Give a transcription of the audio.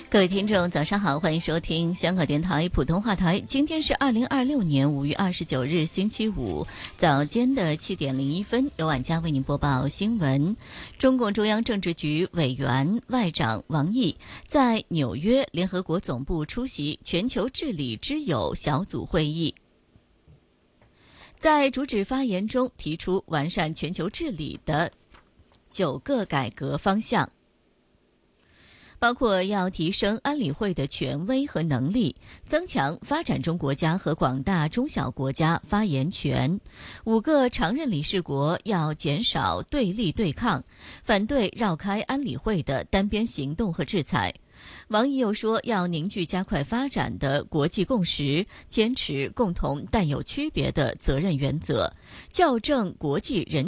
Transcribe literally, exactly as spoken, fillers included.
各位听众早上好，欢迎收听香港电台普通话台。今天是二零二六年五月二十九日星期五早间的七点零一分，由晚佳为您播报新闻。中共中央政治局委员外长王毅在纽约联合国总部出席全球治理之友小组会议，在主旨发言中提出完善全球治理的九个改革方向，包括要提升安理会的权威和能力，增强发展中国家和广大中小国家发言权。五个常任理事国要减少对立对抗，反对绕开安理会的单边行动和制裁。王毅又说，要凝聚加快发展的国际共识，坚持共同但有区别的责任原则，校正国际人